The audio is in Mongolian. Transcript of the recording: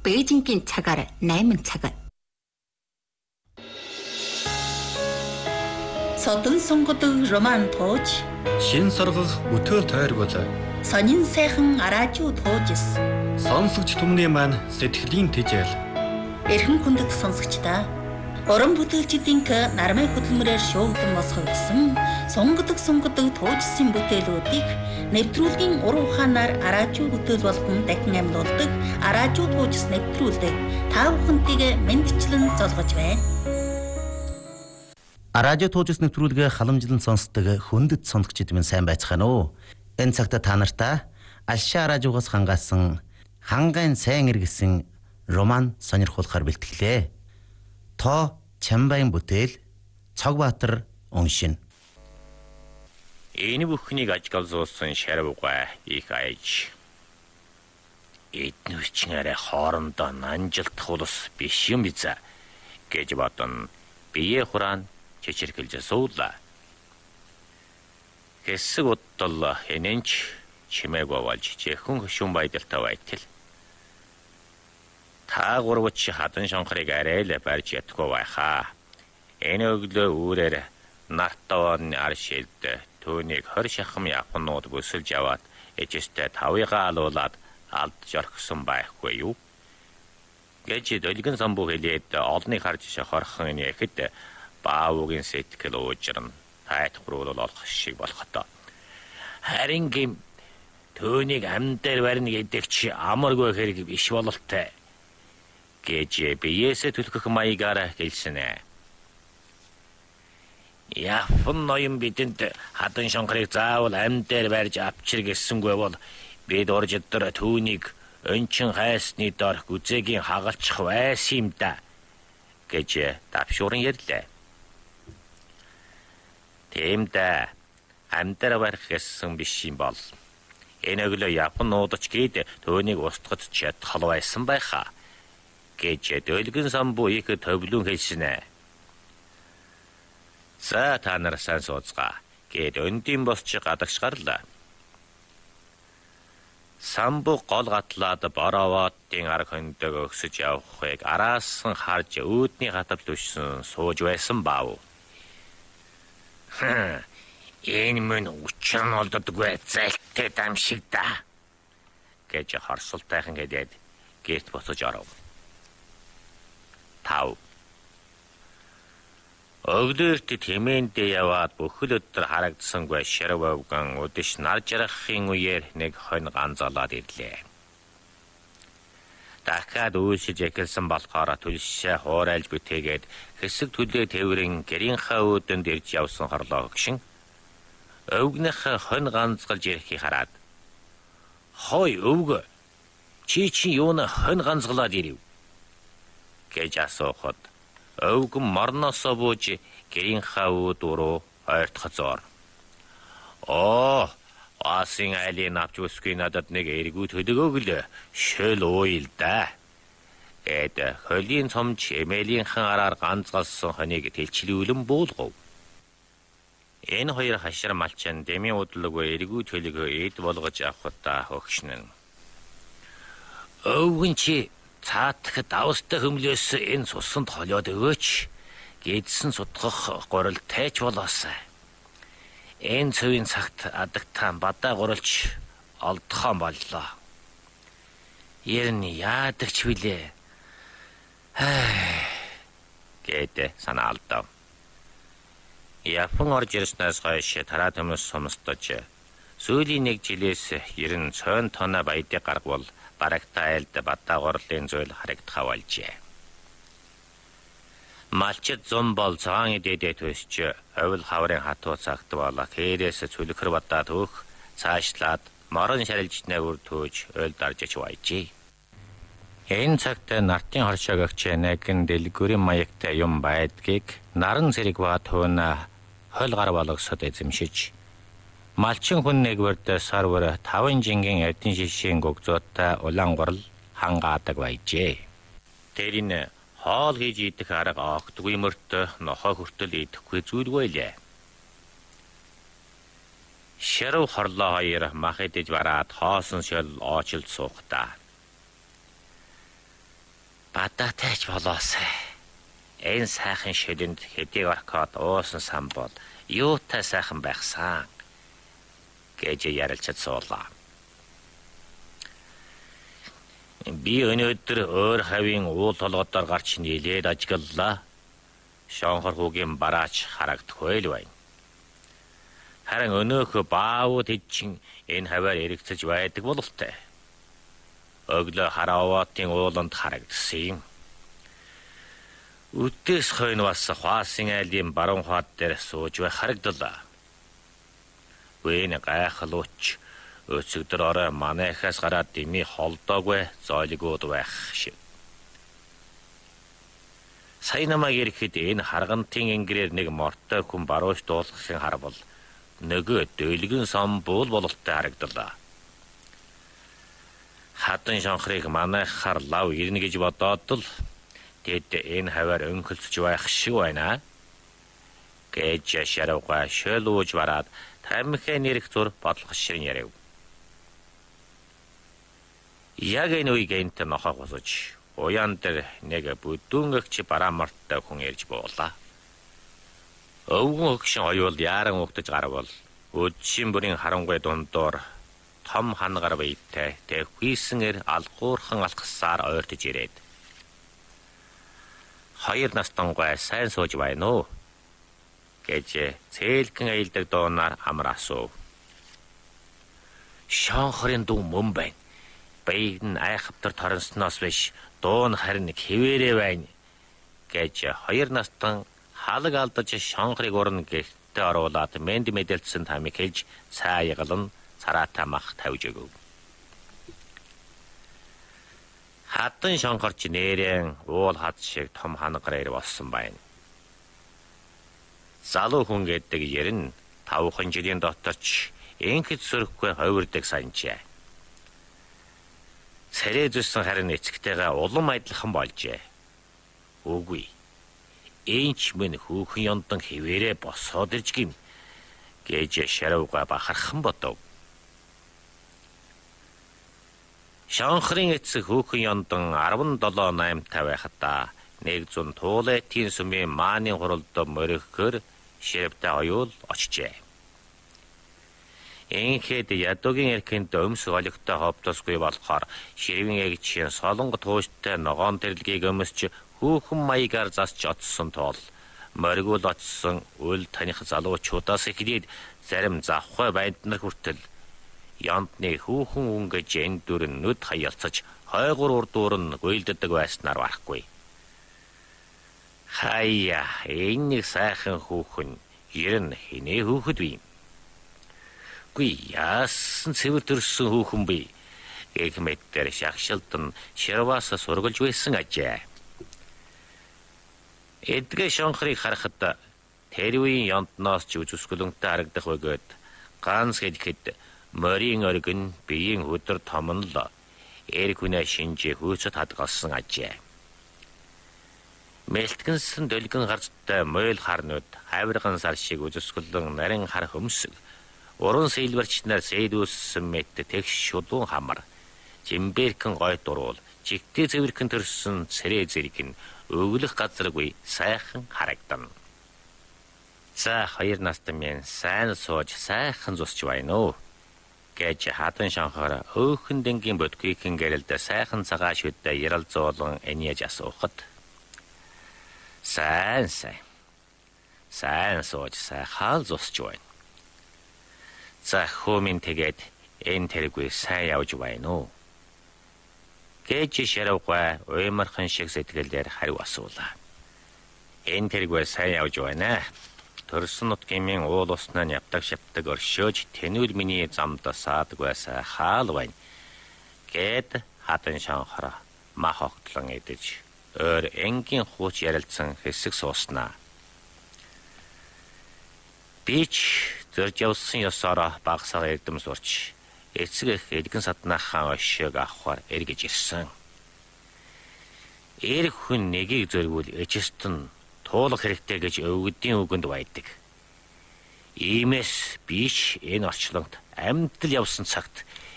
Бээжингийн цагаар 8 цаг. Содон сонгодог роман тууж, шин соргох өтөөл тойргол, сонин сайхан араажуу туужс. сонсогч түмний маань сэтгэлийн тэжээл. Эрхэм хүндэг сонсогчдаа уран бүтээлчдийн нармай хөдөлмөрөөр шуугдан босгогдсон сонгодог туужсын бүтээлүүдийг нэвтрүүлгийн уран ухаанаар араажуу бүтээл болгон дахин амьлуулдаг араажуу туужс нэвтрүүлдэг та бүхэнтэйг мэндчлэн золгож байна. Араажуу туужс нэвтрүүлгээ халамжлан сонсдог хүндэт сонсогчид минь сайн байцгаана уу? Энэ цагта та нартай Алшаа араажуугаас хангаасан хангайн сайн иргэсэн роман сонирхуулахаар бэлтгэлээ. Тоо Чамбайн бүтээл Цогбаатар уншина. Энэ бүхнийг ажиглуулсан шарвгаа их аяж. Эднүрчин арай хоорондоо нанжилдах улс биш юм биз гэж бодон бие хураан чичиргэлж суулаа. Хэсэг удтал энэнч чимээгүй болж жихэн хөшүүн байдалтай байтал. Та гурвч хадан шонхрыг арай л барьж ядгүй байхаа. Энэ өглөө үүрээр нартаон аршилд түүнийг 20 шахам японууд бүсэлж яваад эжэстэй тавыгаа алуулаад алдж орхисон байхгүй юу? Гэж долгин самбуу хэлээд олныг харж шохорхон нэхэд баавуугийн сэтгэл уужран тайтхруулал олох шиг болохоо. Харин гим түүнийг амд дээр барина гэдэг чи амаргүй хэрэг биш бололтой. Гэж биеэсээ түлхэх маягаар хэлсэнэ. Япон ноён бидэнд хадан шонхрыг заавал амд дээр барьж авчир гэсэнгүй бол бид урж өдөр түүнийг өнчин хайсны дор гүзээгийн хагалчих байсан юм да. Гэж давшууран ярьлаа. Тийм да. Амд дээр барих гэсэн биш юм бол энэ өглөө Япон нуудаж гээд түүнийг устгаж чадхал байсан байхаа. Гэж долгин самбуу их төвлөн хэлснэ. За та нар сайн сууцгаа. Гэд өндийн босч гадагш гарлаа. Самбуу гол гатлаад боровоодын арга хөндөг өгсөж явахыг араасан харж үүдний гатавч төшсөн сууж байсан баав. Энэ мөн учир нь олддоггүй зайлттай дам шиг да. Гэж хорсолтойхон хэлээд гэрт буцаж оров. Өглөөрт тэмээндээ яваад бүхэл өдөр харагдсангүй шарвавган өдөш нар жаргахын үеэр нэг хонь ганцолоод ирлээ. Дахиад үйлсэж эхэлсэн болохоор түлшээ хуурайлж бүтээгээд хэсэг төлөө тэврэн гэрийнхаа өөдөнд ирж явсан хорлоо өгшин өвгнийхээ хонь ганцгалж ирэхийг хараад "Хой өвгөө, чи юуна хонь ганцгалаад ирэв?" гэж асуухад өвгөн морноосоо бууж гэрийнхаа үүд руу ойртохозоор Асын айлын авч үсгүй надад нэг эргүү төлөгөөг л шөл ууйл да. Гэд хөлийн цомч эмээлийнхэн араар ганцгалсан хоныг тэлчлүүлэн буулгав. Энэ хоёр хашир малчин дэмийн удлуугүй эргүү төлөгөө эд болгож авахта хөгшнэн. Өвгөн чи цаатах давстай хөмлөөс энэ цусанд холиод өгөөч гэдсэн сутгах гурилтайч болоосаа. Энэ цөвийн цагт адагтаан бадаа гурилч олдхон боллоо. Ерэн яадагч билээ. Гэд санаалдав. Япон орж ирснээс хойш тараа төмөс сумстаж сүүлийн нэг жилээс ерэн цойн тоноо баядыг гаргавал барагтай айлд бадаа горлын зүйл харагдах болжээ. Малчид зам бол цагаан эдээдээ төсч овл хаврын хатуу цагт болоо хээрээс цүлхэр бадаа төөх цаашлаад морон шарилж нэвэр төөж ойл даржиж байжээ. Энэ цагт нартын хоршоогч нэгэн дэлгүүрийн маягтай юм байдгийг наран зэрэг ба тууна хол гар болгосод эзэмшиж малчин хүн нэгвэрд сарвар 5 жингийн эдэн шишийн гогзоотой улаан гурал хангаадаг байжээ. Тэрийн хоол хийж идэх арга огтгүй мөрт нохоо хүртэл идэхгүй зүйлгүй лээ. Шарав хорлоо хоёр мах идэж бараад хоосон шөл оочилд суухтаа. Бадаатай ч болоосай. Энэ сайхан шилэнд хэдийг орхиод уусан сан бол юутай сайхан байхсан гэж ярилцаж суулаа. Би өнөөдөр өөр хавийн уул толгодоор гарч нийлээд ажиглалаа. Шонхор хүүгийн бараач харагдахгүй л байна. Харин өнөөхөө баавууд хэд энэ хаваар эргэцэж байдаг бололтой. Өглөө харааватын ууланд харагдсан юм. Үдээс хойно бас хаасын айлын баруун хаад дээр сууж бай харагдлаа. Вэн гайхалууч өцөгдөр орой манайхаас гараад дими холдоогүй зойлгууд байх шиг. Сайн намайг ирэхэд энэ харгантын ингэрээр нэг мортой хүн барууш дуулгахын харвал нөгөө дөөлгөн сон буул бололтой харагдлаа. Хатан шонхрыг манайхаар лав ирнэ гэж бодоод л тэд энэ хаваар өнхөлцөж байх шиг байна. Гэж шарвгаа шөлөөж бараад тамхи нэрх зур бодлого ширэн ярив. Яг энэ үеиг энт нохоо госож уян дээр нэг бүдүүнгэгч бараамартай хүн ирж буулаа. Өвгөн өгшин оюул яран угтаж гарвал өдшин бүрийн харангуй дундуур том хангар бийтэй тэхвийсэнэр алгуурхан алхсаар ойртож ирээд хоёр настангуй сайн сууж байна уу гэж цээлгэн аялдаг доонаар амар асуув. Шонхорын дүү мөн байна. Баяг нь айхавтар торонсноос биш дуун харин хэвээрээ байна гэж хоёр настан халаг алдаж шонхрыг урна гихтээ оруулаад мэнд мэдэлцсэн тамиг хэлж цааyaгалан цараатай мах тавьж өгөв. Хатан шонхорч нэрэн уул хад шиг том хангараар болсон байна. Залуу хүн гэдэг ярин 5 жилийн доторч инхэд сөрөхгүй ховирдаг санджээ. Царай зүсэн харин эцэгтэйгээ улам адилхан болжээ. Үгүй. Энч минь хүүхэн ёндан хിവэрэ босоод ирж гин гэж шарвга бахархан бодов. Шонхрын эцэг хүүхэн ёндан 17-8 байхдаа 100 туалетийн сүмийн мааны хуралд мөрөхөр ширвтэй оюул очжээ. Энхэд ядуугийн эрхэнд өмс олигтой ховдосгүй болохоор ширвийн эгчийн солонго тууштай ногоон тэрлэгийг өмсч хүүхэн маягаар засч оцсон тул моргул очсон үл таних залуучуудаас эхлээд зарим завхай байднар хүртэл яндны хүүхэн өнгөж эндүр нүд хаялцаж хойгур урдуур нь гуйлддаг байснаар барахгүй. Хаяа энэ сайхан хүүхэн ер нь хинээ хүүхэд вэ? Гүй яасан цэвэр төрсөн хүүхэн бэ? Гэгмэттэр шагшилтан ширваас сургалж байсан ажээ. Эдгээ шонхрыг харахад тэрвийн ёнтноос ч үзэсгэлэнтэй харагдах бөгөөд ганц хэлэхэд морийн оргин биеийн өдөр том нь л эр хүнээ шинжээ хөөцөд хадгалсан ажээ. Мэлтгэнсэн дөлгөн гарцтай мойл харнууд хавирган сар шиг үзэсгэлэн нарийн хар хөмсөг уран сэлбэрчнэр сэдүүссэн мэт тэгш шулуун хамар жимбэрхэн гой дуруул жигтэй цэвэрхэн төрсөн цэрэ зэрэг нь өглөх газаргүй сайхан харагдана. За хоёр настай минь сайн сууж сайхан зусч байна уу гэж хатан шонхоор өөхөн дэнгийн бодгийхэн гэрэлдэ сайхан цагаан шүдэ ярал зуулан энияж асуухад сайн сууж сайхан зусч байна. За хөөмин тэгээд энэ тэргүй сайн явж байна уу гэж шарвгаа уймархан шиг сэтгэлээр хариу асуулаа. Энэ тэргүй сайн явж байна. Төрсөн нутгийн уул уснаа явдаг шавдаг оршөөж тэнүүл миний замд саадгүй сайхан байна гэд хатан шонхор мах огтлон идэж өөр энгийн хууч ярилцсан хэсэг сууснаа. Бич зорж явсан ёсоор багсаа эрдэм сурч эцэг эх эдгэн саднахаа ошиг авахар эргэж ирсэн. Эр хүн нэгийг зоргвол эчэстэн туулах хэрэгтэй гэж өвгдийн үгэнд байдаг. Иймээс биш энэ орчлонгт амьтал явсан цагт